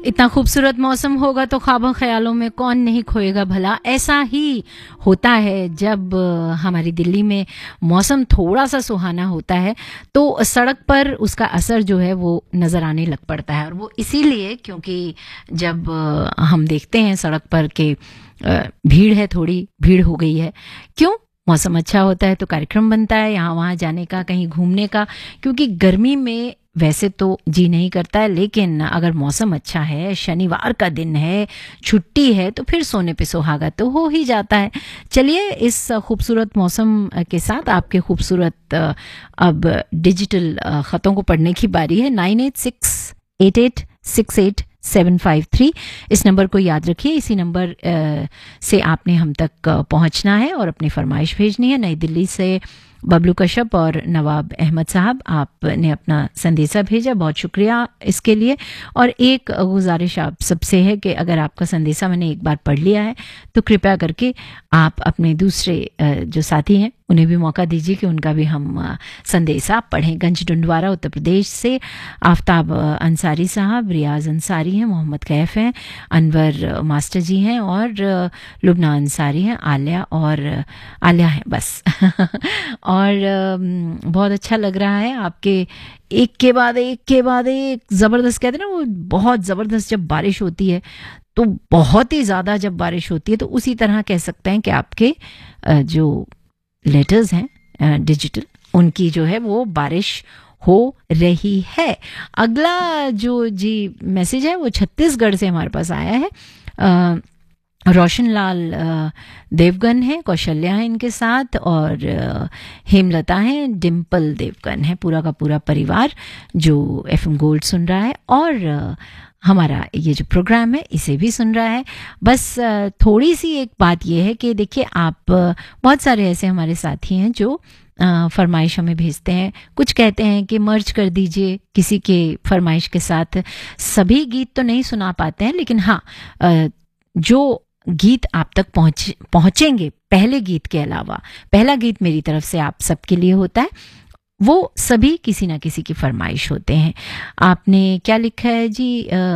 इतना खूबसूरत मौसम होगा तो ख्वाबों ख्यालों में कौन नहीं खोएगा भला। ऐसा ही होता है जब हमारी दिल्ली में मौसम थोड़ा सा सुहाना होता है तो सड़क पर उसका असर जो है वो नज़र आने लग पड़ता है। और वो इसीलिए क्योंकि जब हम देखते हैं सड़क पर कि भीड़ है, थोड़ी भीड़ हो गई है, क्यों? मौसम अच्छा होता है तो कार्यक्रम बनता है यहाँ वहाँ जाने का, कहीं घूमने का, क्योंकि गर्मी में वैसे तो जी नहीं करता है, लेकिन अगर मौसम अच्छा है, शनिवार का दिन है, छुट्टी है, तो फिर सोने पे सुहागा तो हो ही जाता है। चलिए इस खूबसूरत मौसम के साथ आपके खूबसूरत अब डिजिटल ख़तों को पढ़ने की बारी है। 9868868753 इस नंबर को याद रखिए। इसी नंबर से आपने हम तक पहुंचना है और अपनी फरमाइश भेजनी है। नई दिल्ली से बबलू कश्यप और नवाब अहमद साहब, आपने अपना संदेशा भेजा, बहुत शुक्रिया इसके लिए। और एक गुजारिश आप सबसे है कि अगर आपका संदेशा मैंने एक बार पढ़ लिया है तो कृपया करके आप अपने दूसरे जो साथी हैं उन्हें भी मौका दीजिए कि उनका भी हम संदेशा पढ़ें। गंज डुंडवारा उत्तर प्रदेश से आफ्ताब अंसारी साहब, रियाज अंसारी हैं, मोहम्मद कैफ हैं, अनवर मास्टर जी हैं और लुबना अंसारी हैं, आलिया हैं बस। और बहुत अच्छा लग रहा है आपके एक के बाद एक ज़बरदस्त, कहते हैं ना वो बहुत ज़बरदस्त जब बारिश होती है तो बहुत ही ज़्यादा जब बारिश होती है तो उसी तरह कह सकते हैं कि आपके जो लेटर्स हैं डिजिटल, उनकी जो है वो बारिश हो रही है। अगला जो जी मैसेज है वो छत्तीसगढ़ से हमारे पास आया है। रोशन लाल देवगन है, कौशल्या है इनके साथ, और हेमलता है, डिम्पल देवगन है, पूरा का पूरा परिवार जो एफएम गोल्ड सुन रहा है और हमारा ये जो प्रोग्राम है इसे भी सुन रहा है। बस थोड़ी सी एक बात ये है कि देखिए आप बहुत सारे ऐसे हमारे साथी हैं जो फरमाइश हमें भेजते हैं, कुछ कहते हैं कि मर्ज कर दीजिए किसी के फरमाइश के साथ। सभी गीत तो नहीं सुना पाते हैं, लेकिन हाँ जो गीत आप तक पहुंचेंगे पहले गीत के अलावा, पहला गीत मेरी तरफ से आप सबके लिए होता है, वो सभी किसी ना किसी की फरमाइश होते हैं। आपने क्या लिखा है जी?